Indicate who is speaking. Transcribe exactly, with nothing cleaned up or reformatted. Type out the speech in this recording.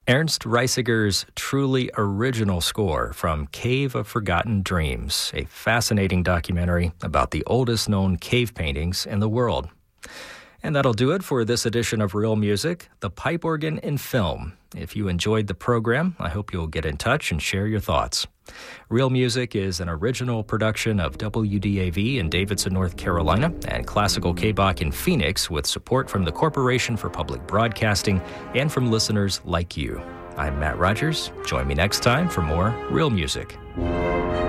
Speaker 1: Ernst Reisiger's truly original score from Cave of Forgotten Dreams, a fascinating documentary about the oldest known cave paintings in the world. And that'll do it for this edition of Real Music, the pipe organ in film. If you enjoyed the program, I hope you'll get in touch and share your thoughts. Real Music is an original production of W D A V in Davidson, North Carolina, and Classical K-Bach in Phoenix, with support from the Corporation for Public Broadcasting and from listeners like you. I'm Matt Rogers. Join me next time for more Real Music.